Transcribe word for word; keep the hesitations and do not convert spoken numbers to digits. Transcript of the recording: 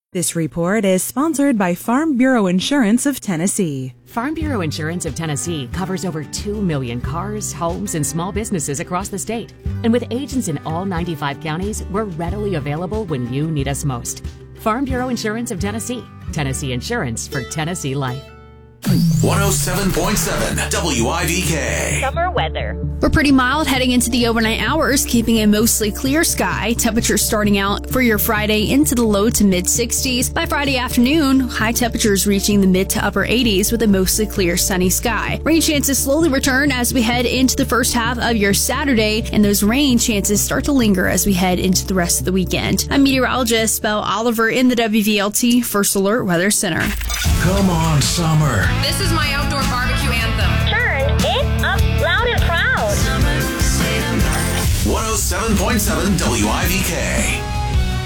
This report is sponsored by Farm Bureau Insurance of Tennessee. Farm Bureau Insurance of Tennessee covers over two million cars, homes, and small businesses across the state. And with agents in all ninety-five counties, we're readily available when you need us most. Farm Bureau Insurance of Tennessee. Tennessee Insurance for Tennessee Life. one oh seven point seven W I V K. Summer weather. We're pretty mild heading into the overnight hours, keeping a mostly clear sky. Temperatures starting out for your Friday into the low to mid sixties. By Friday afternoon, high temperatures reaching the mid to upper eighties with a mostly clear sunny sky. Rain chances slowly return as we head into the first half of your Saturday, and those rain chances start to linger as we head into the rest of the weekend. I'm meteorologist Belle Oliver in the W V L T First Alert Weather Center. Come on, summer. This is my outdoor barbecue anthem. Turn it up loud and proud. one oh seven point seven W I V K.